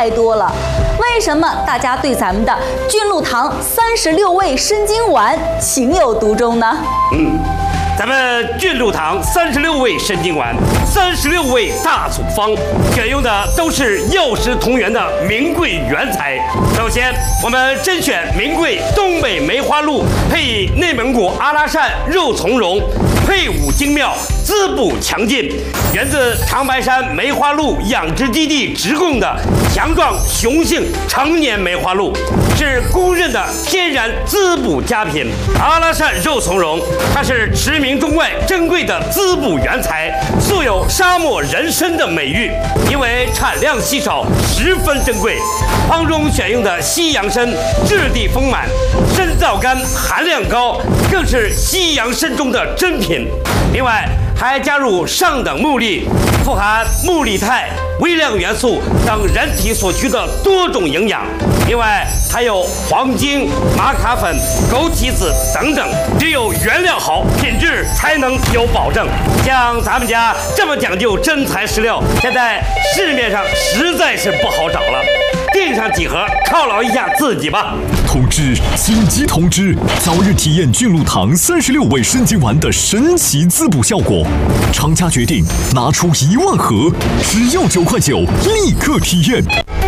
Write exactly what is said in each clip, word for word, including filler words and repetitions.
太多了。为什么大家对咱们的菌露堂三十六味生津丸情有独钟呢？ 嗯。咱们菌露堂三十六味生津丸，三十六味大组方，选用的都是药食同源的名贵原材。首先，我们甄选名贵东北梅花鹿，配以内蒙古阿拉善肉苁蓉，配伍精妙，滋补强劲，源自长白山梅花鹿养殖基地直供的强壮雄性成年梅花鹿，是公认的天然滋补佳品。阿拉善肉苁蓉，它是驰名中外珍贵的滋补原材，素有沙漠人参的美誉，因为产量稀少，十分珍贵。方中选用的西洋参质地丰满，参皂苷含量高，更是西洋参中的珍品。另外还加入上等木粒，富含木力肽、微量元素等人体所需的多种营养。另外还有黄精、玛卡粉、枸杞子等等，只有原料好，品质才能有保证。像咱们家这么讲究真材实料，现在市面上实在是不好找了。订上几盒犒劳一下自己吧。 通知！紧急通知！早日体验菌露堂三十六味生津丸的神奇滋补效果，厂家决定拿出一万盒，只要九块九，立刻体验。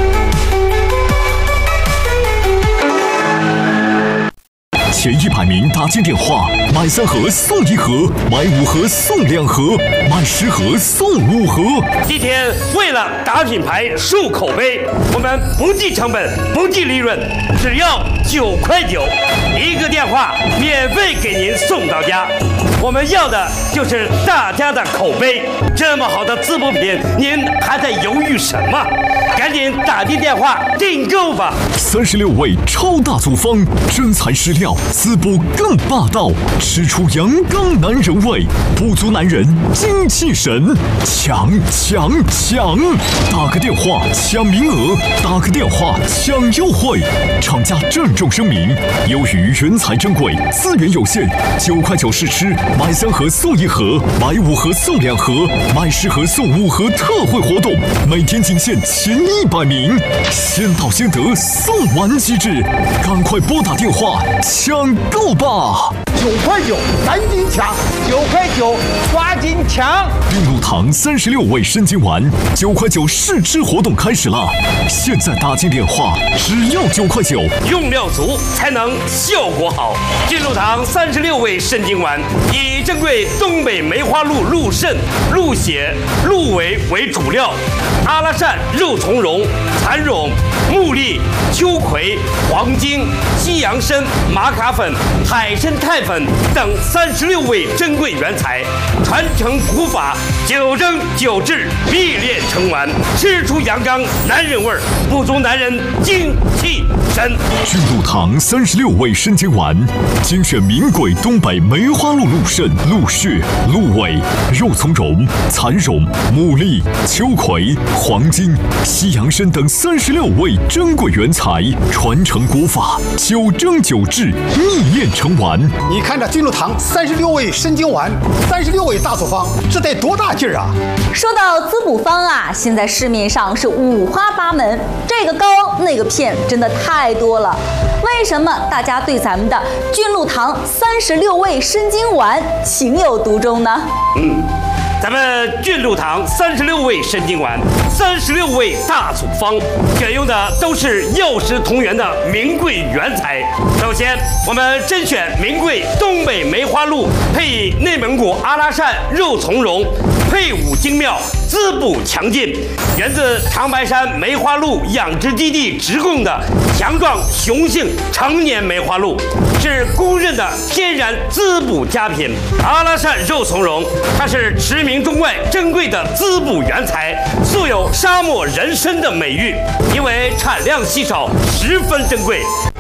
前一百名打进电话，买三盒送一盒，买五盒送两盒，买十盒送五盒。 今天为了打品牌、树口碑，我们不计成本、不计利润，只要九块九，一个电话免费给您送到家。我们要的就是大家的口碑。这么好的滋补品，您还在犹豫什么？赶紧打进电话订购吧！ 三十六味超大组方，真材实料，滋补更霸道，吃出阳刚男人味，补足男人精气神，抢抢抢！打个电话抢名额，打个电话抢优惠。厂家郑重声明：由于原材珍贵，资源有限，九块九试吃，买三盒送一盒，买五盒送两盒，买十盒送五盒特惠活动，每天仅限前一百名，先到先得，送完即止，赶快拨打电话抢购吧！ 九块九，赶紧抢！九块九，抓紧抢！ 菌露堂三十六味生津丸，九块九试吃活动开始了，现在打进电话，只要九块九， 用料足才能效果好。菌露堂三十六味生津丸以珍贵东北梅花鹿鹿肾、鹿血、鹿尾为主料，阿拉善肉苁蓉、蚕苇、木栗、秋葵、黄精、西洋参、玛卡粉、海参肽粉等三十六味珍贵原材，传承古法，九蒸九制，秘炼成丸，吃出阳刚男人味儿，补足男人精气神。 菌露堂三十六味生津丸，精选名贵东北梅花鹿鹿肾、鹿血、鹿尾、肉苁蓉、蚕苇、木栗、秋葵、黄精、西洋参等三十六味珍贵原材，传承古法，九蒸九制，秘炼成丸。 你看这菌露堂三十六味生津丸，三十六味大组方，这得多大劲儿啊！ 说到滋补方啊，现在市面上是五花八门，这个膏那个片真的太多了。为什么大家对咱们的菌露堂三十六味生津丸情有独钟呢？ 嗯。咱们菌露堂三十六味生津丸，三十六味大组方，选用的都是药食同源的名贵原材。首先，我们甄选名贵东北梅花鹿，配以内蒙古阿拉善肉苁蓉，配伍精妙，滋补强劲，源自长白山梅花鹿养殖基地直供的强壮雄性成年梅花鹿，是公认的天然滋补佳品。阿拉善肉苁蓉，它是驰名中外珍贵的滋补原材，素有沙漠人参的美誉，因为产量稀少，十分珍贵。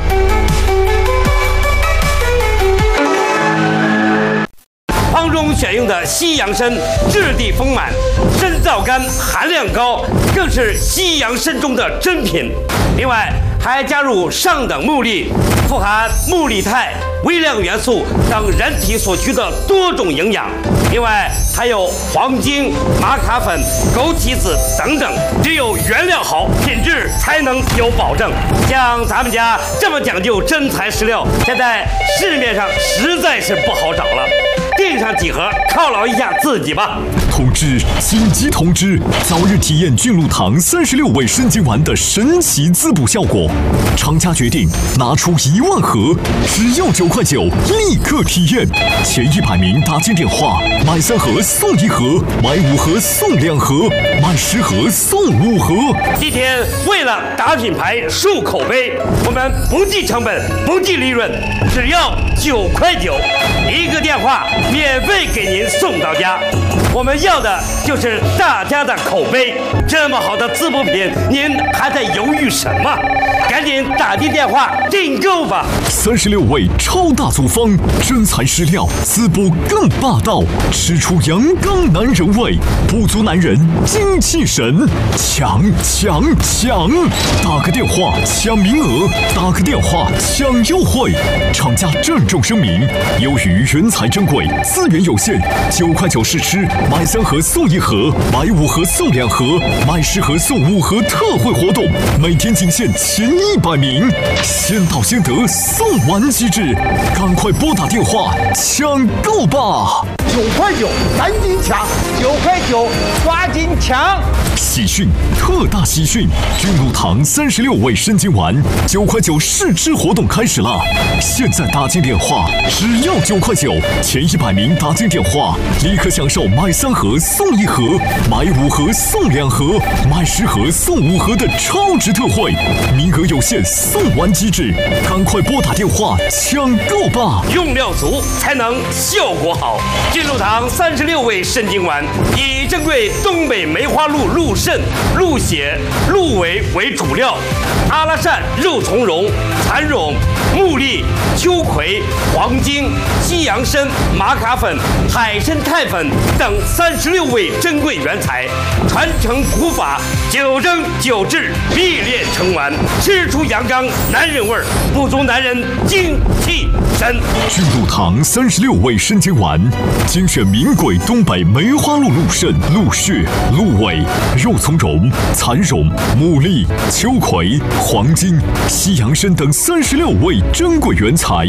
方中选用的西洋参质地丰满，参皂苷含量高，更是西洋参中的珍品。另外还加入上等木粒，富含木力肽、微量元素等人体所需的多种营养。另外还有黄精、玛卡粉、枸杞子等等，只有原料好，品质才能有保证。像咱们家这么讲究真材实料，现在市面上实在是不好找了。订上几盒犒劳一下自己吧。 通知！紧急通知！早日体验菌露堂三十六味生津丸的神奇滋补效果。厂家决定拿出一万盒，只要九块九，立刻体验。前一百名打进电话，买三盒送一盒，买五盒送两盒，买十盒送五盒。 今天为了打品牌、树口碑，我们不计成本、不计利润，只要九块九，一个电话免费给您送到家。我们要的就是大家的口碑。这么好的滋补品，您还在犹豫什么？赶紧打进电话订购吧！ 三十六味超大组方，真材实料，滋补更霸道，吃出阳刚男人味，补足男人精气神。抢抢抢！打个电话抢名额，打个电话抢优惠。厂家郑重声明：由于原材珍贵，资源有限，九块九试吃，买三盒送一盒，买五盒送两盒，买十盒送五盒特惠活动，每天仅限前一百名，先到先得，送完即止，赶快拨打电话抢购吧！ 九块九，赶紧抢！ 九块九，抓紧抢！ 喜讯，特大喜讯！菌露堂三十六味生津丸九块九试吃活动开始了，现在打进电话只要九块九，前一百名打进电话立刻享受买三盒送一盒，买五盒送两盒，买十盒送五盒的超值特惠，名额有限，送完即止，赶快拨打电话抢购吧！ 用料足才能效果好。菌露堂三十六味生津丸以珍贵东北梅花鹿鹿肾、鹿血、鹿尾为主料，阿拉善、肉苁蓉、蚕蛹、木栗、秋葵、黄精、西洋参、玛卡粉、海参肽粉等三十六味珍贵原材，传承古法，九蒸九制，秘炼成丸，吃出阳刚男人味儿，补足男人精气神。 菌露堂三十六味生津丸，精选名贵东北梅花鹿鹿肾、鹿血、鹿尾、肉苁蓉、蚕蛹、牡蛎、秋葵、黄精、西洋参等三十六味珍贵原材。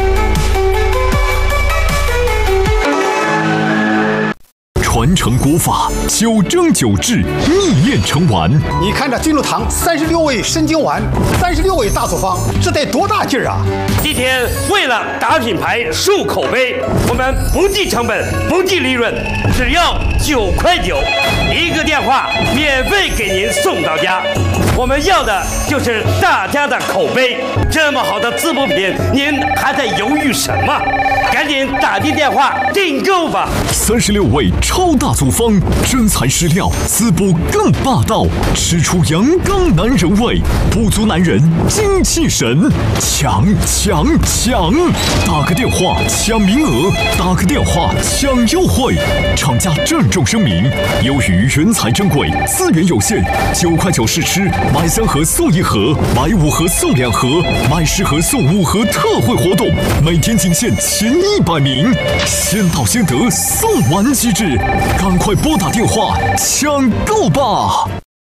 传承古法，九蒸九制，秘炼成丸。 你看这菌露堂三十六味生津丸，三十六味大组方，这得多大劲儿啊！ 今天为了打品牌、树口碑，我们不计成本、不计利润，只要九块九，一个电话免费给您送到家。我们要的就是大家的口碑。这么好的滋补品，您还在犹豫什么？赶紧打进电话订购吧！ 三十六味超大组方，真材实料，滋补更霸道，吃出阳刚男人味，补足男人精气神。抢抢抢！打个电话抢名额，打个电话抢优惠。厂家郑重声明：由于原材珍贵，资源有限，九块九试吃，买三盒送一盒，买五盒送两盒，买十盒送五盒特惠活动，每天仅限前一百名，先到先得，送完即止，赶快拨打电话抢购吧！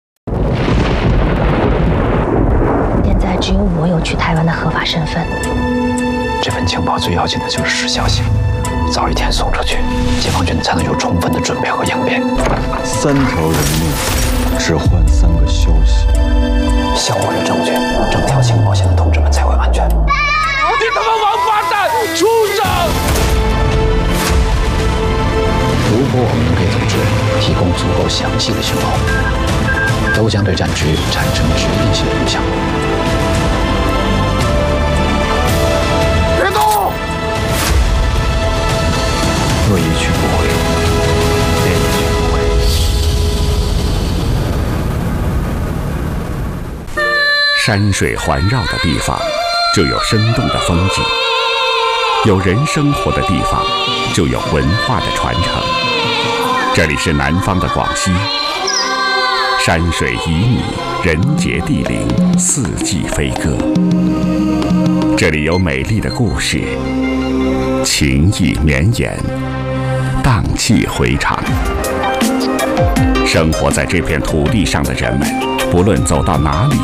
现在只有我有去台湾的合法身份。 这份情报最要紧的就是时效性，早一天送出去，解放军才能有充分的准备和应变。 三条人命，只换三个消息。 效果有证据，整条情报线的同志们才会安全。 你他妈王八蛋，畜生！ 如果我们能给组织提供足够详细的情报，都将对战局产生决定性影响。 别动！ 若一去不回，便一去不回。 山水环绕的地方，就有生动的风景；有人生活的地方，就有文化的传承。这里是南方的广西，山水旖旎，人杰地灵，四季飞歌。这里有美丽的故事，情意绵延，荡气回肠。生活在这片土地上的人们，不论走到哪里，